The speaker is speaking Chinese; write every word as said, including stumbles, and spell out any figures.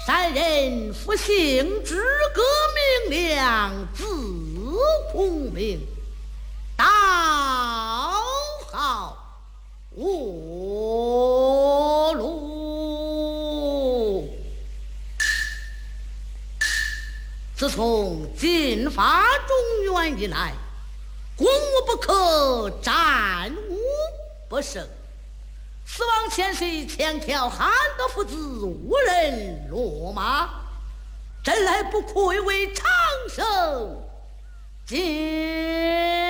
山人复兴之革命亮，自孔明，道好我路。自从进发中原以来，攻无不克，战无不胜。死亡千岁千条汉德父子无人落马，真来不愧为长生。今